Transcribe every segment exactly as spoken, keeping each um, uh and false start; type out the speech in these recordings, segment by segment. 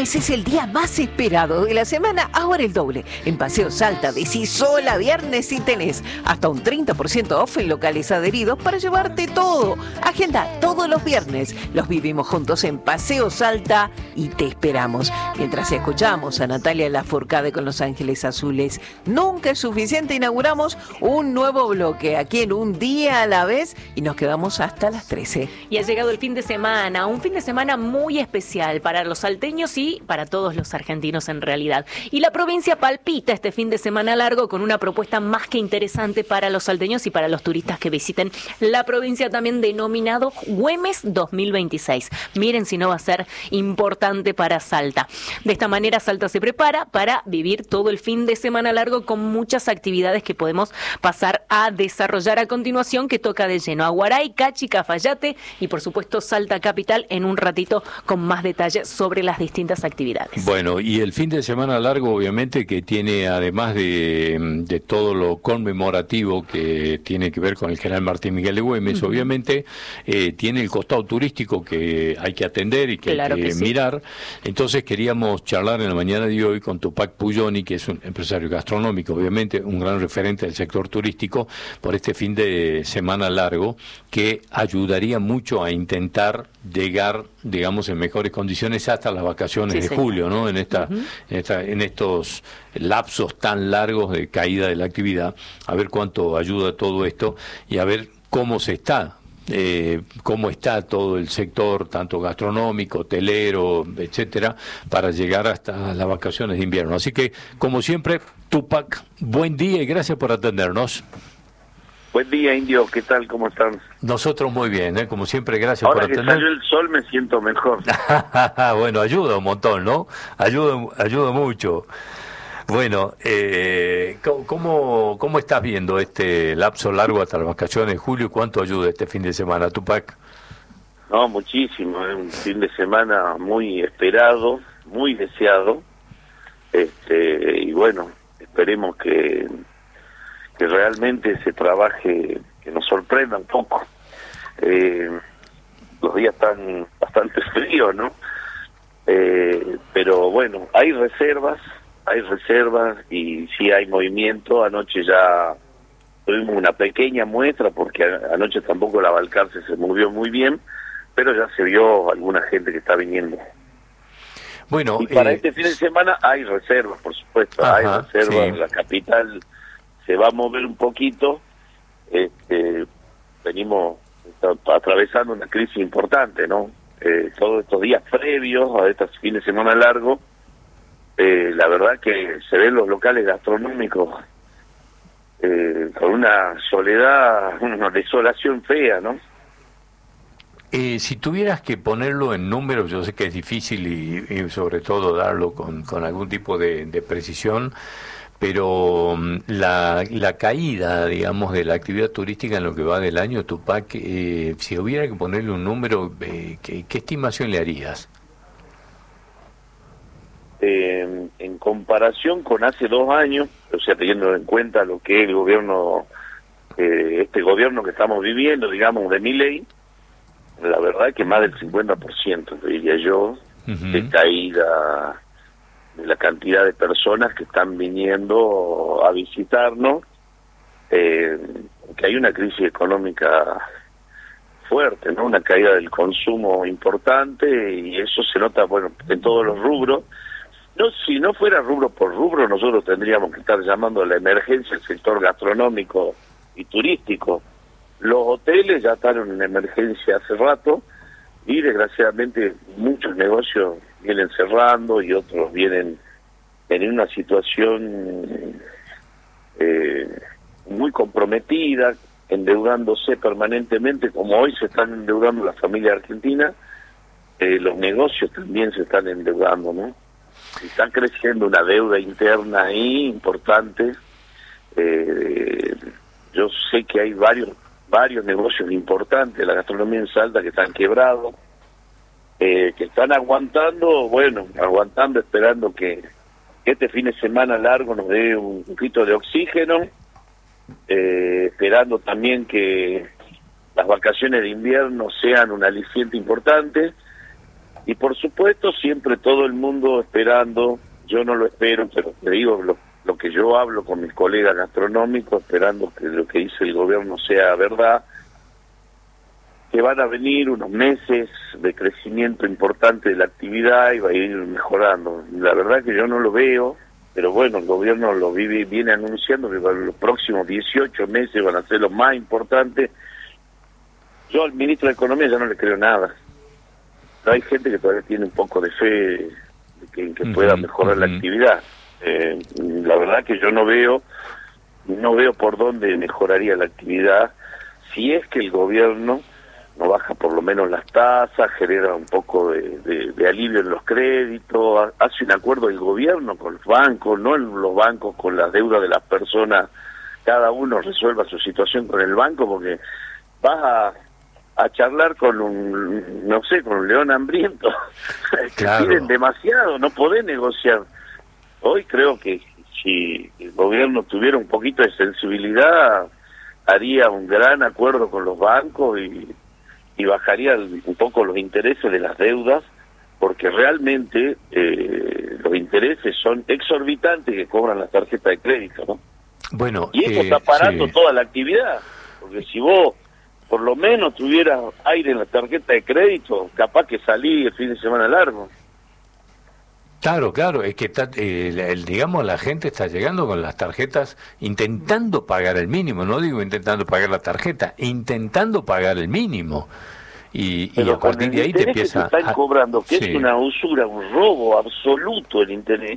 viernes es el día más esperado de la semana, ahora el doble. En Paseo Salta, decís sola viernes y tenés hasta un treinta por ciento off en locales adheridos para llevarte todo. Agenda todos los viernes. Los vivimos juntos en Paseo Salta y te esperamos. Mientras escuchamos a Natalia Lafourcade con Los Ángeles Azules, nunca es suficiente, inauguramos un nuevo bloque aquí en Un Día a la Vez y nos quedamos hasta las trece. Y ha llegado el fin de semana, un fin de semana muy especial para los salteños y para todos los argentinos en realidad. Y la provincia palpita este fin de semana largo con una propuesta más que interesante para los salteños y para los turistas que visiten la provincia, también denominado Güemes dos mil veintiséis. Miren si no va a ser importante para Salta. De esta manera Salta se prepara para vivir todo el fin de semana largo con muchas actividades que podemos pasar a desarrollar a continuación, que toca de lleno Aguaray, Cachi, Cafayate y por supuesto Salta Capital en un ratito con más detalles sobre las distintas actividades. Bueno, y el fin de semana largo obviamente que tiene, además de, de todo lo conmemorativo que tiene que ver con el General Martín Miguel de Güemes, uh-huh. obviamente eh, tiene el costado turístico que hay que atender y que claro hay que, que sí. mirar. Entonces queríamos charlar en la mañana de hoy con Tupac Puglioni, que es un empresario gastronómico, obviamente un gran referente del sector turístico, por este fin de semana largo que ayudaría mucho a intentar llegar, digamos, en mejores condiciones hasta las vacaciones sí, de señor. julio, ¿no? En esta, uh-huh. en esta, en estos lapsos tan largos de caída de la actividad, a ver cuánto ayuda todo esto y a ver cómo se está. Eh, cómo está todo el sector, tanto gastronómico, hotelero, etcétera, para llegar hasta las vacaciones de invierno. Así que, como siempre, Tupac, buen día y gracias por atendernos. Buen día, Indio, ¿qué tal? ¿Cómo están? Nosotros muy bien, ¿eh? Como siempre, gracias Ahora por atendernos. atender. Ahora que salió el sol me siento mejor. Bueno, ayuda un montón, ¿no? Ayuda, ayuda mucho. Bueno, eh, ¿cómo, ¿cómo estás viendo este lapso largo hasta las vacaciones de julio? ¿Cuánto ayuda este fin de semana, Tupac? No, muchísimo. Es un fin de semana muy esperado, muy deseado. Este, y bueno, esperemos que, que realmente se trabaje, que nos sorprenda un poco. Eh, los días están bastante fríos, ¿no? Eh, pero bueno, hay reservas. Hay reservas y sí hay movimiento. Anoche ya tuvimos una pequeña muestra porque anoche tampoco la Balcarce se movió muy bien, pero ya se vio alguna gente que está viniendo. Bueno, y para eh, este fin de semana hay reservas, por supuesto, ajá, hay reservas. Sí. La capital se va a mover un poquito. Este, venimos atravesando una crisis importante, ¿no? Eh, todos estos días previos a este fin de semana largo, Eh, la verdad que se ven los locales gastronómicos eh, con una soledad, una desolación fea, ¿no? Eh, si tuvieras que ponerlo en números, yo sé que es difícil y, y sobre todo darlo con, con algún tipo de, de precisión, pero la, la caída, digamos, de la actividad turística en lo que va del año, Tupac, eh, si hubiera que ponerle un número, eh, ¿qué, ¿qué estimación le harías? Eh, en comparación con hace dos años, o sea, teniendo en cuenta lo que es el gobierno, eh, este gobierno que estamos viviendo, digamos, de Milei, la verdad que más del cincuenta por ciento, diría yo, uh-huh. de caída de la cantidad de personas que están viniendo a visitarnos, eh, que hay una crisis económica fuerte, ¿no? Una caída del consumo importante y eso se nota, bueno, en todos los rubros. No, si no fuera rubro por rubro, nosotros tendríamos que estar llamando a la emergencia el sector gastronómico y turístico. Los hoteles ya están en emergencia hace rato y desgraciadamente muchos negocios vienen cerrando y otros vienen en una situación eh, muy comprometida, endeudándose permanentemente, como hoy se están endeudando las familias argentinas, eh, los negocios también se están endeudando, ¿no? Está creciendo una deuda interna ahí importante. Eh, yo sé que hay varios varios negocios importantes de la gastronomía en Salta que están quebrados, eh, que están aguantando, bueno, aguantando, esperando que este fin de semana largo nos dé un poquito de oxígeno, eh, esperando también que las vacaciones de invierno sean un aliciente importante. Y por supuesto siempre todo el mundo esperando, yo no lo espero, pero te digo lo, lo que yo hablo con mis colegas gastronómicos, esperando que lo que dice el gobierno sea verdad, que van a venir unos meses de crecimiento importante de la actividad y va a ir mejorando. La verdad que yo no lo veo, pero bueno, el gobierno lo vive, viene anunciando que los próximos dieciocho meses van a ser los más importantes. Yo al ministro de Economía ya no le creo nada. Pero hay gente que todavía tiene un poco de fe de que, que pueda mejorar uh-huh. la actividad. Eh, la verdad que yo no veo, no veo por dónde mejoraría la actividad si es que el gobierno no baja por lo menos las tasas, genera un poco de, de, de alivio en los créditos, hace un acuerdo el gobierno con los bancos, no los bancos con la deuda de las personas, cada uno resuelva su situación con el banco, porque vas a a charlar con un, no sé, con un león hambriento. Claro. Piden demasiado, no podés negociar. Hoy creo que si el gobierno tuviera un poquito de sensibilidad, haría un gran acuerdo con los bancos y, y bajaría un poco los intereses de las deudas, porque realmente eh, los intereses son exorbitantes que cobran las tarjetas de crédito, ¿no? Bueno, y eso eh, está parando sí. toda la actividad, porque si vos por lo menos tuviera aire en la tarjeta de crédito, capaz que salí el fin de semana largo. Claro, claro, es que está, eh, el, el, digamos, la gente está llegando con las tarjetas intentando pagar el mínimo, no digo intentando pagar la tarjeta, intentando pagar el mínimo. Y, y a partir de ahí te empieza... Que te están a... cobrando, que sí. es una usura, un robo absoluto el interés,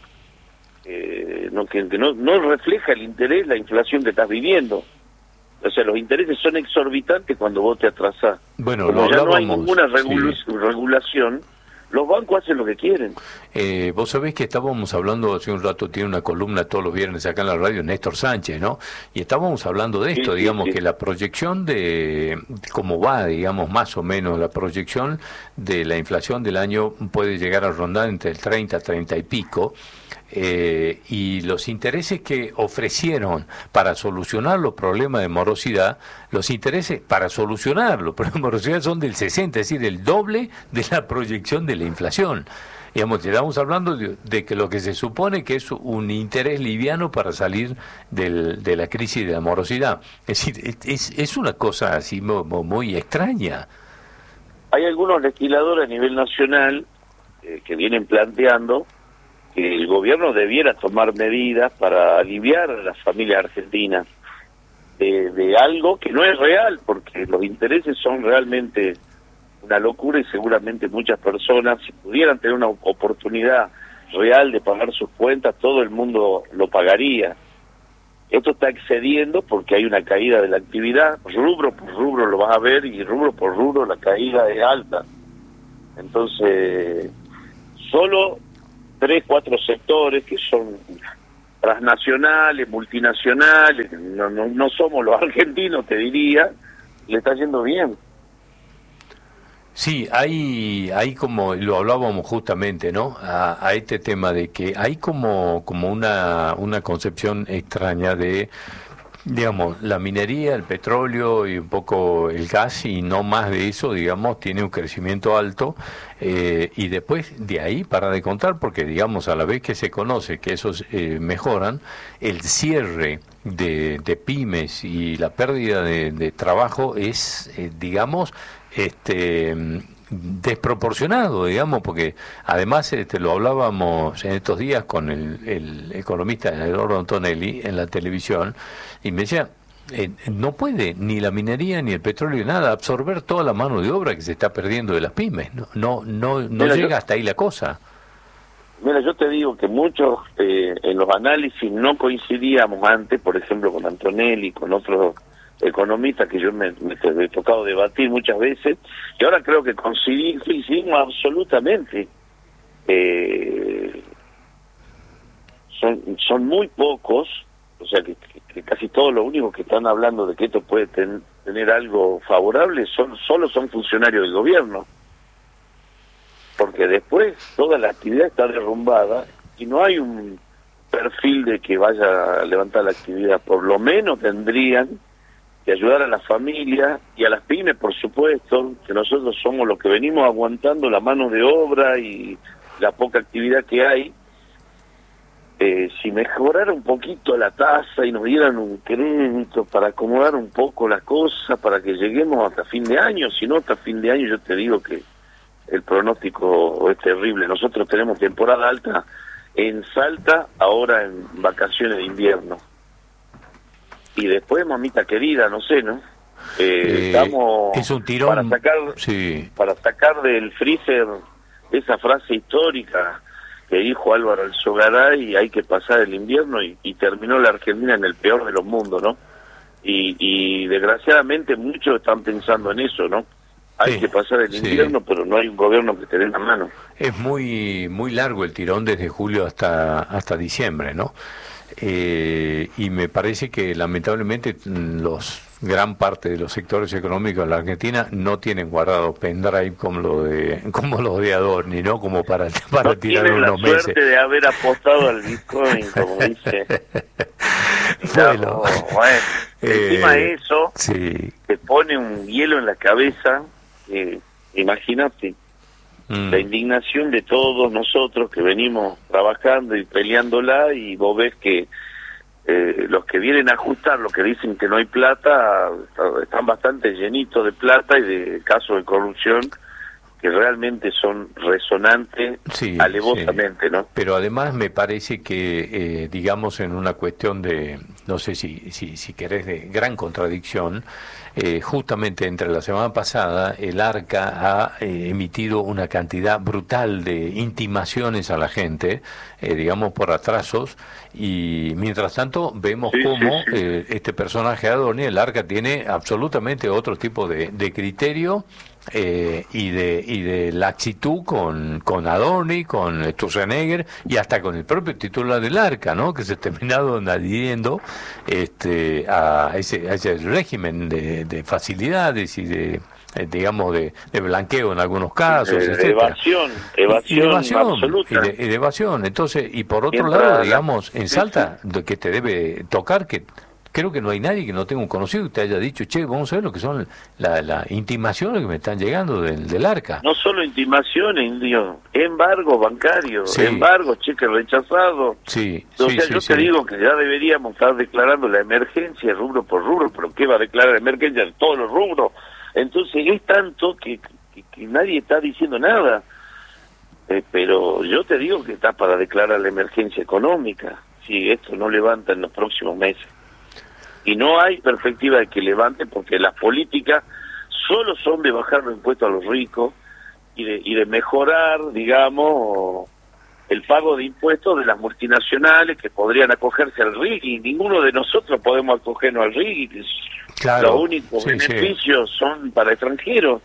eh, no, que, que no, no refleja el interés, la inflación que estás viviendo. O sea, los intereses son exorbitantes cuando vos te atrasás. Bueno, Como ya no hay ninguna regula sí. regulación, los bancos hacen lo que quieren. Eh, vos sabés que estábamos hablando hace un rato, tiene una columna todos los viernes acá en la radio, Néstor Sánchez, ¿no? Y estábamos hablando de esto, sí, digamos, sí, sí. que la proyección de cómo va, digamos, más o menos, la proyección de la inflación del año puede llegar a rondar entre el treinta, treinta y pico. Eh, y los intereses que ofrecieron para solucionar los problemas de morosidad, los intereses para solucionar los problemas de morosidad son del sesenta, es decir, el doble de la proyección de la inflación. Digamos, estamos hablando de, de que lo que se supone que es un interés liviano para salir del, de la crisis de la morosidad. Es decir, es, es una cosa así muy, muy extraña. Hay algunos legisladores a nivel nacional eh, que vienen planteando que el gobierno debiera tomar medidas para aliviar a las familias argentinas de, de algo que no es real, porque los intereses son realmente una locura y seguramente muchas personas, si pudieran tener una oportunidad real de pagar sus cuentas, todo el mundo lo pagaría. Esto está excediendo porque hay una caída de la actividad, rubro por rubro lo vas a ver y rubro por rubro la caída es alta. Entonces, solo tres, cuatro sectores que son transnacionales, multinacionales, no, no, no somos los argentinos, te diría, le está yendo bien. Sí, hay, hay como, lo hablábamos justamente, ¿no? A, a este tema de que hay como, como una, una concepción extraña de, digamos, la minería, el petróleo y un poco el gas y no más de eso, digamos, tiene un crecimiento alto eh, y después de ahí para de contar, porque digamos a la vez que se conoce que esos eh, mejoran, el cierre de, de pymes y la pérdida de, de trabajo es, eh, digamos, este desproporcionado, digamos, porque además este, lo hablábamos en estos días con el, el economista Eduardo Antonelli en la televisión y me decía, eh, no puede ni la minería ni el petróleo nada absorber toda la mano de obra que se está perdiendo de las pymes, no no no, no mira, llega yo, hasta ahí la cosa. Mira, yo te digo que muchos eh, en los análisis no coincidíamos antes, por ejemplo con Antonelli, con otros economistas que yo me, me he tocado debatir muchas veces, y ahora creo que coincidimos absolutamente. Eh, son, son muy pocos, o sea que, que, que casi todos los únicos que están hablando de que esto puede ten, tener algo favorable son solo son funcionarios del gobierno, porque después toda la actividad está derrumbada y no hay un perfil de que vaya a levantar la actividad. Por lo menos tendrían de ayudar a las familias y a las pymes, por supuesto, que nosotros somos los que venimos aguantando la mano de obra y la poca actividad que hay. Eh, si mejorara un poquito la tasa y nos dieran un crédito para acomodar un poco las cosas, para que lleguemos hasta fin de año, si no hasta fin de año yo te digo que el pronóstico es terrible. Nosotros tenemos temporada alta en Salta, ahora en vacaciones de invierno. Y después, mamita querida, no sé, ¿no? Eh, Eh, estamos es un tirón, para sacar, sí. para sacar del freezer esa frase histórica que dijo Álvaro Alzogaray, hay que pasar el invierno, y, y terminó la Argentina en el peor de los mundos, ¿no? Y, y desgraciadamente muchos están pensando en eso, ¿no? Hay Sí, que pasar el sí. invierno, pero no hay un gobierno que te dé la mano. Es muy muy largo el tirón desde julio hasta hasta diciembre, ¿no? Eh, y me parece que lamentablemente los gran parte de los sectores económicos de la Argentina no tienen guardado pendrive como lo de como los de Adorni, ¿no? Como para para No tirar tienen la unos meses. suerte de haber apostado al Bitcoin, como dice. Bueno, bueno, eh, encima de eso, sí. te pone un hielo en la cabeza. Eh, imagínate Mm. la indignación de todos nosotros que venimos trabajando y peleándola, y vos ves que eh, los que vienen a ajustar, los que dicen que no hay plata, están bastante llenitos de plata y de casos de corrupción que realmente son resonantes, Sí, alevosamente, sí. ¿no? Pero además me parece que, eh, digamos, en una cuestión de, no sé si, si, si querés, de gran contradicción, eh, justamente entre la semana pasada el ARCA ha eh, emitido una cantidad brutal de intimaciones a la gente, eh, digamos, por atrasos, y mientras tanto vemos Sí, cómo sí, sí. eh, este personaje Adorni, el ARCA, tiene absolutamente otro tipo de, de criterio eh, y de y de laxitud con, con Adorni, con Sturzenegger y hasta con el propio titular del ARCA, ¿no? Que se ha terminado adhiriendo este, a, ese, a ese régimen de, de facilidades y de, eh, digamos, de, de blanqueo en algunos casos, de, de etcétera. evasión, Y- y evasión, de evasión, absoluta. y de, y de evasión. Entonces, y por otro Mientras lado, la- digamos, en sí, Salta, de que te debe tocar, que creo que no hay nadie que no tenga un conocido que te haya dicho, che, vamos a ver lo que son las la intimaciones que me están llegando del, del ARCA. No solo intimaciones, indio, embargo bancario, Sí. embargo, cheque rechazado. Sí, O sí, sea, sí, yo sí. te digo que ya deberíamos estar declarando la emergencia rubro por rubro, pero ¿qué va a declarar emergencia en todos los rubros? Entonces es tanto que, que, que nadie está diciendo nada. Eh, pero yo te digo que está para declarar la emergencia económica, si esto no levanta en los próximos meses. Y no hay perspectiva de que levante, porque las políticas solo son de bajar los impuestos a los ricos y de, y de mejorar, digamos, el pago de impuestos de las multinacionales que podrían acogerse al R I G I. Ninguno de nosotros podemos acogernos al R I G I. Claro, Los únicos sí, beneficios son para extranjeros.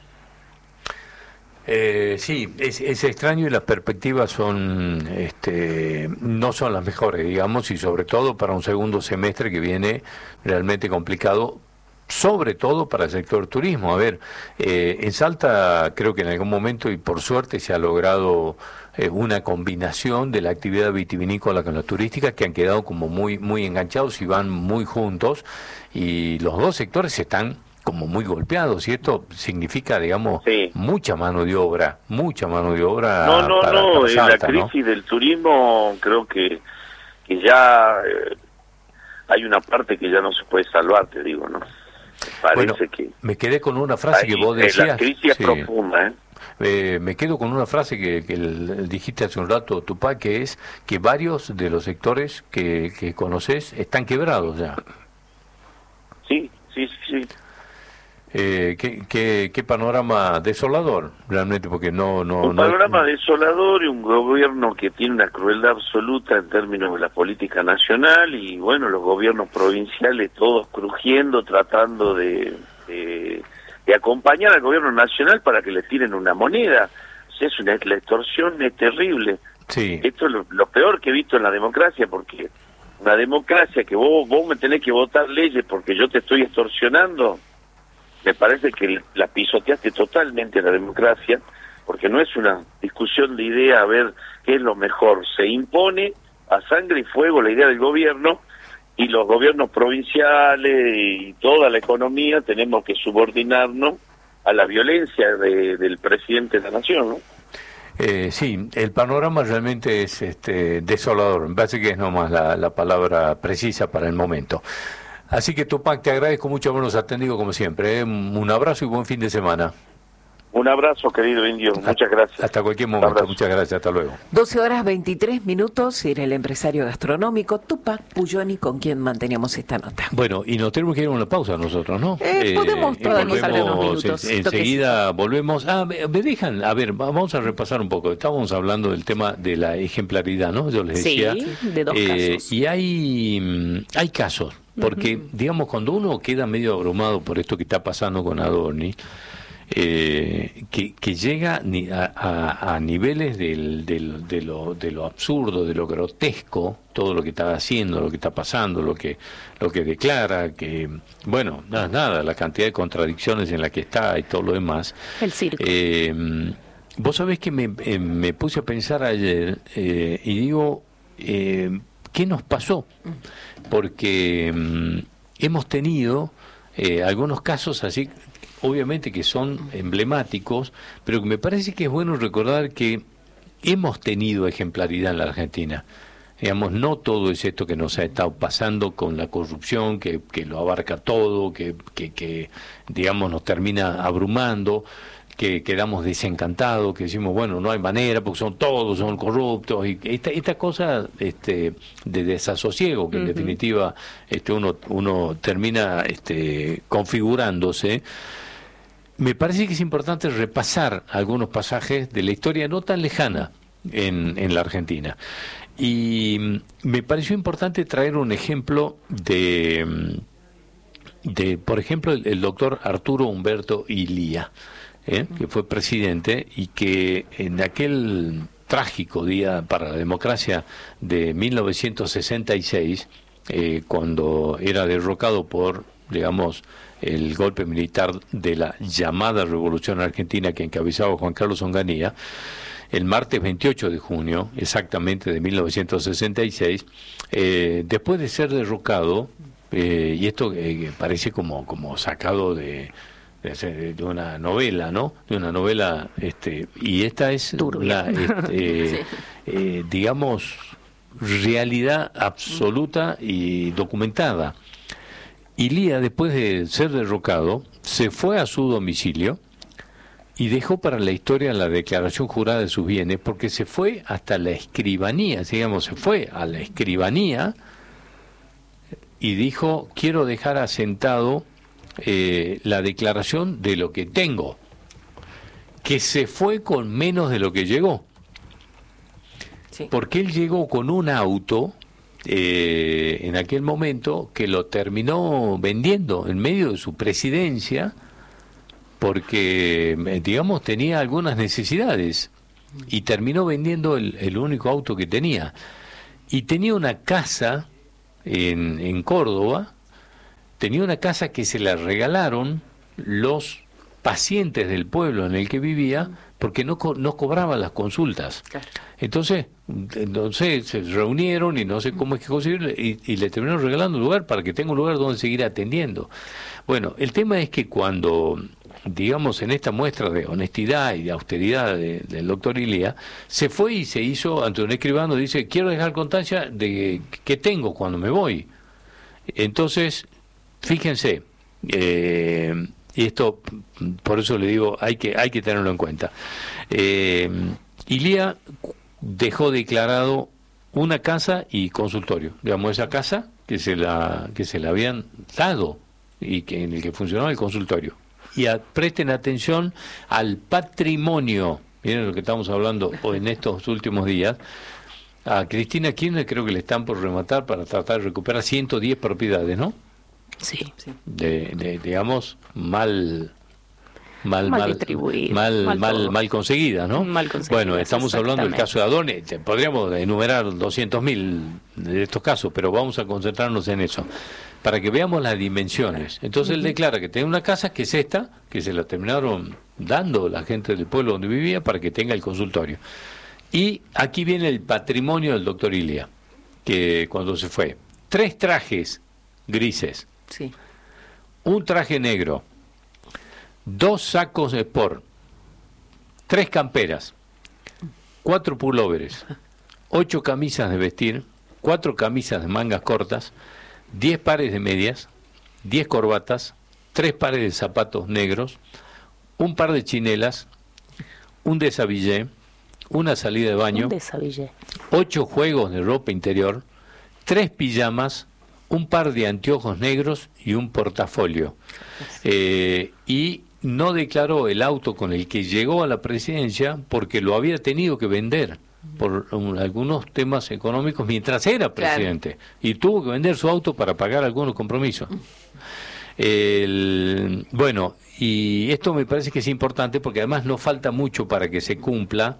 Eh, sí, es, es extraño y las perspectivas son, este, no son las mejores, digamos, y sobre todo para un segundo semestre que viene realmente complicado, sobre todo para el sector turismo. A ver, eh, en Salta creo que en algún momento, y por suerte, se ha logrado eh, una combinación de la actividad vitivinícola con la turística, que han quedado como muy, muy enganchados y van muy juntos, y los dos sectores están como muy golpeados, y esto significa, digamos, Sí. mucha mano de obra, mucha mano de obra No, no, para, no, para en Salta, la ¿no? crisis del turismo creo que, que ya eh, hay una parte que ya no se puede salvar, te digo, ¿no? Me Bueno, parece que me quedé con una frase ahí, que vos eh, decías. la crisis sí. es profunda, ¿eh? Eh, me quedo con una frase que, que el- dijiste hace un rato, Tupac, que es que varios de los sectores que, que conoces están quebrados ya. Sí, sí, sí. Eh, ¿qué, qué, qué panorama desolador, realmente, porque no... no Un no hay- panorama desolador y un gobierno que tiene una crueldad absoluta en términos de la política nacional, y bueno, los gobiernos provinciales todos crujiendo, tratando de, de, de acompañar al gobierno nacional para que le tiren una moneda. O sea, es una, la extorsión es terrible. Sí, Esto es lo, lo peor que he visto en la democracia, porque una democracia que vos, vos me tenés que votar leyes porque yo te estoy extorsionando, me parece que la pisoteaste totalmente la democracia, porque no es una discusión de idea a ver qué es lo mejor. Se impone a sangre y fuego la idea del gobierno, y los gobiernos provinciales y toda la economía tenemos que subordinarnos a la violencia de, del presidente de la nación, ¿no? Eh, sí, el panorama realmente es este, desolador, me parece que es nomás la, la palabra precisa para el momento. Así que Tupac, te agradezco mucho habernos atendido como siempre, ¿eh? Un abrazo y buen fin de semana. Un abrazo, querido Indio, muchas gracias. Hasta cualquier momento, muchas gracias, hasta luego. doce horas veintitrés minutos, era el empresario gastronómico Tupac Puyoni con quien manteníamos esta nota. Bueno, y nos tenemos que ir a una pausa nosotros, ¿no? Eh, podemos eh, todavía volvemos, unos minutos. En, enseguida volvemos. Ah, me, me dejan, a ver, vamos a repasar un poco. Estábamos hablando del tema de la ejemplaridad, ¿no? Yo les decía. Sí, de dos eh, casos. Y hay, hay casos, porque, uh-huh. digamos, cuando uno queda medio abrumado por esto que está pasando con Adorni, Eh, que, que llega ni a, a, a niveles del, del, de, lo, de lo absurdo, de lo grotesco, todo lo que está haciendo, lo que está pasando, lo que lo que declara, que bueno, nada, nada la cantidad de contradicciones en la que está y todo lo demás. El circo. Eh, vos sabés que me, eh, me puse a pensar ayer eh, y digo, eh, ¿qué nos pasó? Porque eh, hemos tenido eh, algunos casos así, obviamente que son emblemáticos, pero que me parece que es bueno recordar que hemos tenido ejemplaridad en la Argentina. Digamos, no todo es esto que nos ha estado pasando con la corrupción, que, que lo abarca todo, que, que, que, digamos, nos termina abrumando, que quedamos desencantados, que decimos, bueno, no hay manera, porque son todos, son corruptos, y esta, esta cosa este, de desasosiego, que en uh-huh. definitiva este, uno, uno termina este, configurándose. Me parece que es importante repasar algunos pasajes de la historia no tan lejana en, en la Argentina. Y me pareció importante traer un ejemplo de, de por ejemplo, el, el doctor Arturo Humberto Illia, ¿eh? que fue presidente y que en aquel trágico día para la democracia de mil novecientos sesenta y seis, eh, cuando era derrocado por, digamos, el golpe militar de la llamada Revolución Argentina que encabezaba Juan Carlos Onganía, el martes veintiocho de junio, exactamente de mil novecientos sesenta y seis, eh, después de ser derrocado, eh, y esto eh, parece como, como sacado de, de, de una novela, ¿no? De una novela, este, y esta es la, este, sí. eh, digamos, realidad absoluta y documentada. Illia, después de ser derrocado, se fue a su domicilio y dejó para la historia la declaración jurada de sus bienes, porque se fue hasta la escribanía, digamos, se fue a la escribanía y dijo, quiero dejar asentado eh, la declaración de lo que tengo, que se fue con menos de lo que llegó. Sí. Porque él llegó con un auto... Eh, en aquel momento que lo terminó vendiendo en medio de su presidencia porque, digamos, tenía algunas necesidades y terminó vendiendo el, el único auto que tenía. Y tenía una casa en, en Córdoba, tenía una casa que se la regalaron los pacientes del pueblo en el que vivía porque no, co- no cobraban las consultas. Claro. Entonces, entonces se reunieron y no sé cómo es que conseguirlo y, y le terminaron regalando un lugar para que tenga un lugar donde seguir atendiendo. Bueno, el tema es que cuando, digamos, en esta muestra de honestidad y de austeridad de, del doctor Illia, se fue y se hizo ante un escribano, dice, quiero dejar constancia de qué tengo cuando me voy. Entonces, fíjense, eh, y esto, por eso le digo, hay que hay que tenerlo en cuenta. Eh, Illia dejó declarado una casa y consultorio, digamos, esa casa que se la que se la habían dado y que en el que funcionaba el consultorio. Y a, presten atención al patrimonio, miren lo que estamos hablando en estos últimos días. A Cristina Kirchner creo que le están por rematar para tratar de recuperar ciento diez propiedades, ¿no? Sí, sí. De, de, digamos, mal mal mal mal distribuida, mal mal, mal, mal conseguida, ¿no? Mal conseguida, bueno, estamos hablando del caso de Adorni, podríamos enumerar doscientos mil de estos casos, pero vamos a concentrarnos en eso para que veamos las dimensiones. Entonces uh-huh. él declara que tiene una casa que es esta, que se la terminaron dando la gente del pueblo donde vivía para que tenga el consultorio. Y aquí viene el patrimonio del doctor Illia, que cuando se fue tres trajes grises, Sí. un traje negro, dos sacos de sport, tres camperas, cuatro pulóveres, ocho camisas de vestir, cuatro camisas de mangas cortas, diez pares de medias, diez corbatas, tres pares de zapatos negros, un par de chinelas, un deshabillé, una salida de baño, Un deshabillé. ocho juegos de ropa interior, tres pijamas, un par de anteojos negros y un portafolio. Eh, y no declaró el auto con el que llegó a la presidencia porque lo había tenido que vender por um, algunos temas económicos mientras era presidente. Claro. Y tuvo que vender su auto para pagar algunos compromisos. El, bueno, y esto me parece que es importante porque además no falta mucho para que se cumpla.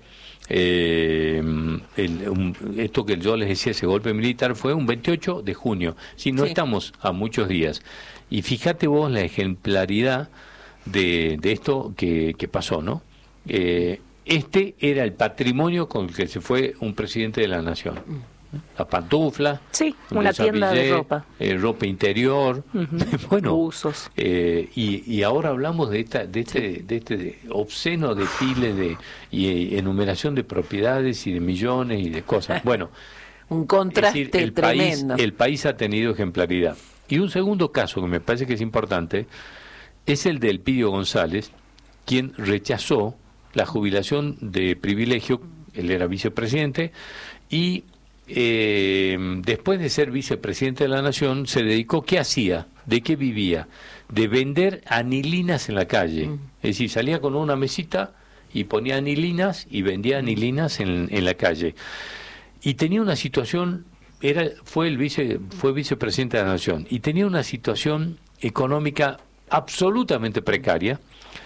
Eh, el, un, esto que yo les decía, ese golpe militar fue un veintiocho de junio, si no sí. estamos a muchos días. Y fíjate vos la ejemplaridad de, de esto que, que pasó, ¿no? Eh, este era el patrimonio con el que se fue un presidente de la nación. La pantufla, sí, una tienda de ropa, eh, ropa interior, uh-huh. bueno, usos. Eh, y, y ahora hablamos de esta, de este, sí. de este obsceno desfile de y enumeración de propiedades y de millones y de cosas. Bueno, un contraste es decir, el tremendo. País, el país ha tenido ejemplaridad. Y un segundo caso que me parece que es importante es el de Elpidio González, quien rechazó la jubilación de privilegio. Él era vicepresidente y Eh, después de ser vicepresidente de la Nación, se dedicó, ¿qué hacía? ¿De qué vivía? De vender anilinas en la calle. Mm. Es decir, salía con una mesita y ponía anilinas y vendía anilinas en, en la calle. Y tenía una situación, era fue el vice fue vicepresidente de la Nación, y tenía una situación económica absolutamente precaria,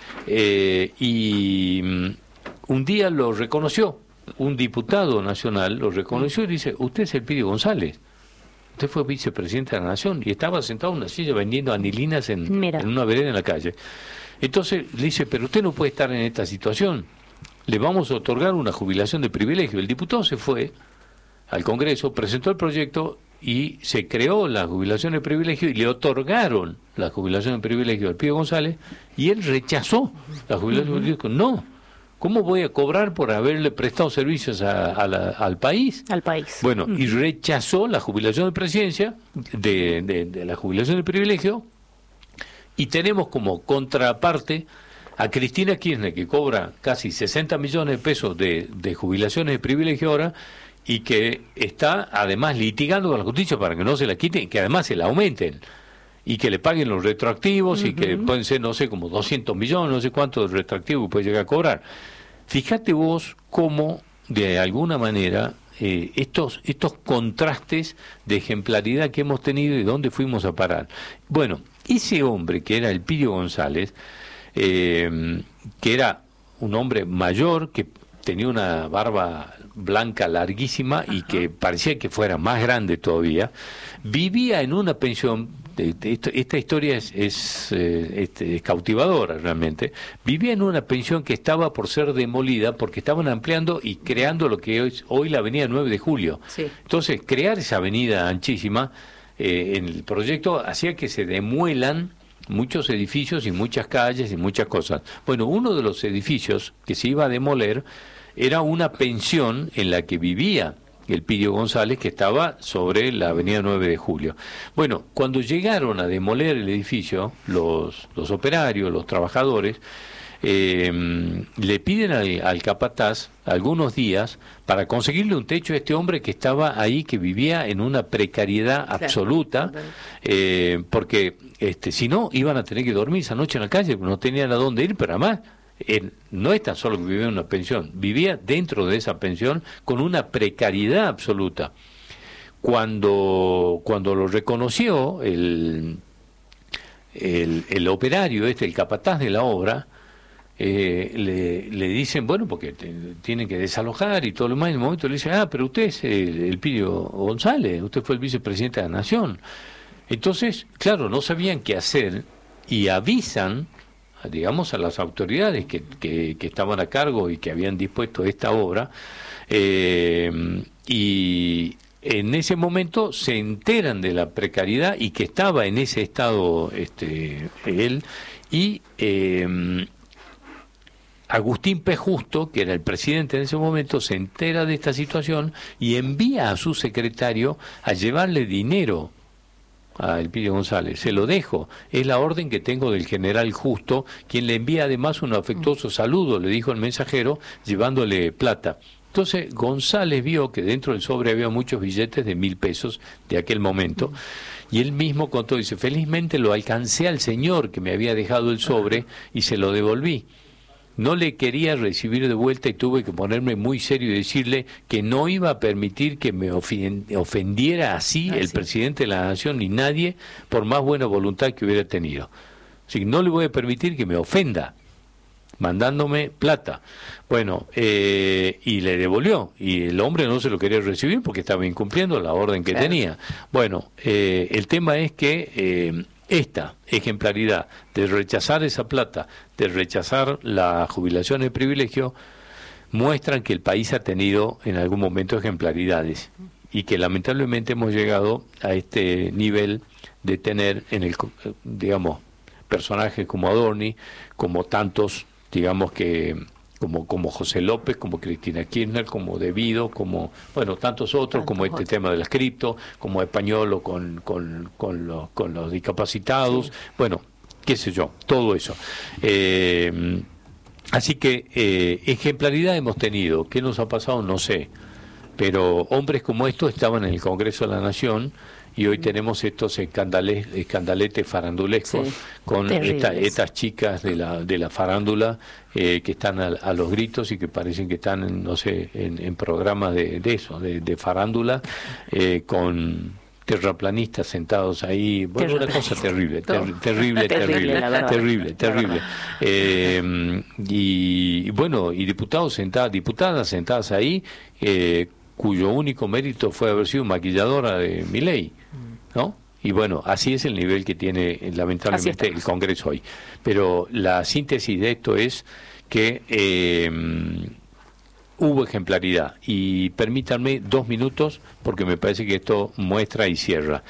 eh, y um, un día lo reconoció. Un diputado nacional lo reconoció y dice, usted es Elpidio González, usted fue vicepresidente de la Nación y estaba sentado en una silla vendiendo anilinas en, en una vereda en la calle. Entonces le dice, pero usted no puede estar en esta situación, le vamos a otorgar una jubilación de privilegio. El diputado se fue al Congreso, presentó el proyecto y se creó la jubilación de privilegio y le otorgaron la jubilación de privilegio a Elpidio González y él rechazó la jubilación de privilegio. No. ¿Cómo voy a cobrar por haberle prestado servicios a, a la, al país? Al país. Bueno, y rechazó la jubilación de presidencia, de, de, de la jubilación de privilegio, y tenemos como contraparte a Cristina Kirchner, que cobra casi sesenta millones de pesos de, de jubilaciones de privilegio ahora, y que está además litigando con la justicia para que no se la quiten y que además se la aumenten. Y que le paguen los retroactivos, uh-huh. y que pueden ser, no sé, como doscientos millones, no sé cuántos retroactivos puede llegar a cobrar. Fíjate vos cómo, de alguna manera, eh, estos estos contrastes de ejemplaridad que hemos tenido y dónde fuimos a parar. Bueno, ese hombre que era Elpidio González, eh, que era un hombre mayor, que tenía una barba blanca larguísima y que parecía que fuera más grande todavía, vivía en una pensión. Esta historia es, es, eh, es cautivadora realmente. Vivía en una pensión que estaba por ser demolida porque estaban ampliando y creando lo que es hoy la avenida nueve de julio. Sí. Entonces, crear esa avenida anchísima eh, en el proyecto hacía que se demuelan muchos edificios y muchas calles y muchas cosas. Bueno, uno de los edificios que se iba a demoler era una pensión en la que vivía Elpidio González, que estaba sobre la avenida nueve de julio. Bueno, cuando llegaron a demoler el edificio, los, los operarios, los trabajadores, eh, le piden al, al capataz algunos días para conseguirle un techo a este hombre que estaba ahí, que vivía en una precariedad absoluta, claro. eh, porque este, si no, iban a tener que dormir esa noche en la calle, no tenían a dónde ir, pero además Él no es tan solo que vivía en una pensión, vivía dentro de esa pensión con una precariedad absoluta. Cuando, cuando lo reconoció el, el, el operario, este, el capataz de la obra, eh, le, le dicen, bueno, porque te, tienen que desalojar y todo lo más, en el momento le dicen, ah, pero usted es el, Elpidio González, usted fue el vicepresidente de la Nación. Entonces, claro, no sabían qué hacer y avisan, digamos, a las autoridades que, que, que estaban a cargo y que habían dispuesto esta obra, eh, y en ese momento se enteran de la precariedad y que estaba en ese estado este, él, y eh, Agustín P. Justo, que era el presidente en ese momento, se entera de esta situación y envía a su secretario a llevarle dinero a Elpidio González. Se lo dejo, es la orden que tengo del general Justo, quien le envía además un afectuoso saludo, le dijo el mensajero, llevándole plata. Entonces González vio que dentro del sobre había muchos billetes de mil pesos de aquel momento, y él mismo contó, dice, felizmente lo alcancé al señor que me había dejado el sobre y se lo devolví. No le quería recibir de vuelta y tuve que ponerme muy serio y decirle que no iba a permitir que me ofendiera así ah, el sí. presidente de la nación ni nadie, por más buena voluntad que hubiera tenido. Así que no le voy a permitir que me ofenda, mandándome plata. Bueno, eh, y le devolvió, y el hombre no se lo quería recibir porque estaba incumpliendo la orden que claro. tenía. Bueno, eh, el tema es que eh, esta ejemplaridad de rechazar esa plata, de rechazar la jubilación de privilegio, muestran que el país ha tenido en algún momento ejemplaridades y que lamentablemente hemos llegado a este nivel de tener en el, digamos, personajes como Adorni, como tantos, digamos que como como José López, como Cristina Kirchner, como Devido, como bueno tantos otros, tantos como este otros. tema de las cripto, como Españolo con con con los con los discapacitados, sí. bueno, qué sé yo, todo eso. Eh, así que eh, ejemplaridad hemos tenido. ¿Qué nos ha pasado? No sé. Pero hombres como estos estaban en el Congreso de la Nación. Y hoy tenemos estos escandales, escandaletes farandulescos sí, con esta, estas chicas de la de la farándula eh, que están a, a los gritos y que parecen que están, en, no sé, en, en programas de, de eso, de, de farándula, eh, con terraplanistas sentados ahí. Bueno, una cosa terrible, ter, terrible, terrible, terrible, terrible, terrible. Eh, y, y bueno, y diputados sentados, diputadas sentadas ahí, eh, cuyo único mérito fue haber sido maquilladora de Milei, ¿no? Y bueno, así es el nivel que tiene lamentablemente el Congreso hoy. Pero la síntesis de esto es que eh, hubo ejemplaridad. Y permítanme dos minutos, porque me parece que esto muestra y cierra.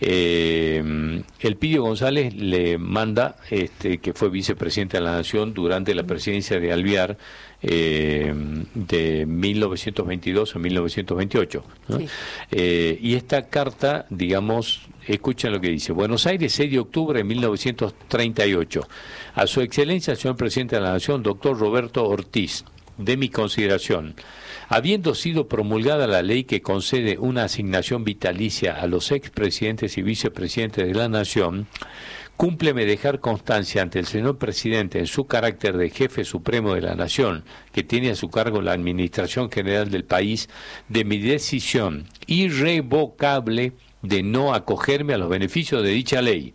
Eh, Elpidio González le manda, este, que fue vicepresidente de la Nación durante la presidencia de Alvear, Eh, de mil novecientos veintidós a mil novecientos veintiocho, ¿no? Sí. Eh, y esta carta, digamos, escuchen lo que dice: Buenos Aires, seis de octubre de mil novecientos treinta y ocho. A su excelencia, señor presidente de la Nación, doctor Roberto Ortiz, de mi consideración, habiendo sido promulgada la ley que concede una asignación vitalicia a los expresidentes y vicepresidentes de la Nación, cúmpleme dejar constancia ante el señor presidente en su carácter de jefe supremo de la nación, que tiene a su cargo la administración general del país, de mi decisión irrevocable de no acogerme a los beneficios de dicha ley.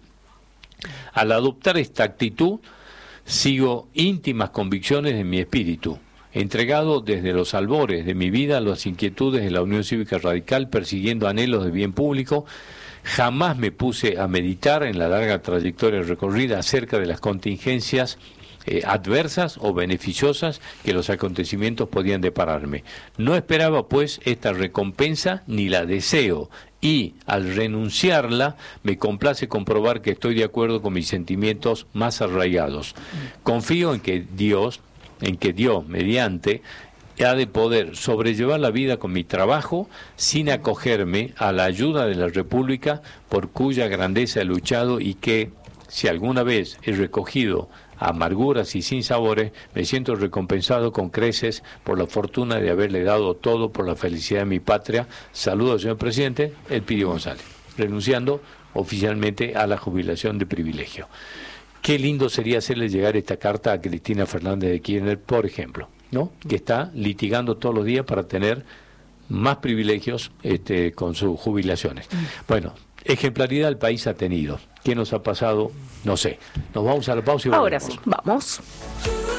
Al adoptar esta actitud, sigo íntimas convicciones de mi espíritu, entregado desde los albores de mi vida a las inquietudes de la Unión Cívica Radical, persiguiendo anhelos de bien público. Jamás me puse a meditar en la larga trayectoria recorrida acerca de las contingencias eh, adversas o beneficiosas que los acontecimientos podían depararme. No esperaba, pues, esta recompensa ni la deseo, y al renunciarla me complace comprobar que estoy de acuerdo con mis sentimientos más arraigados. Confío en que Dios, en que Dios, mediante, ha de poder sobrellevar la vida con mi trabajo sin acogerme a la ayuda de la República por cuya grandeza he luchado, y que, si alguna vez he recogido amarguras y sinsabores, me siento recompensado con creces por la fortuna de haberle dado todo por la felicidad de mi patria. Saludos, señor presidente. Elpidio González, renunciando oficialmente a la jubilación de privilegio. Qué lindo sería hacerle llegar esta carta a Cristina Fernández de Kirchner, por ejemplo, ¿no? Que está litigando todos los días para tener más privilegios este, con sus jubilaciones. Bueno, ejemplaridad el país ha tenido. ¿Qué nos ha pasado? No sé. Nos vamos a la pausa y volvemos. Ahora sí, vamos.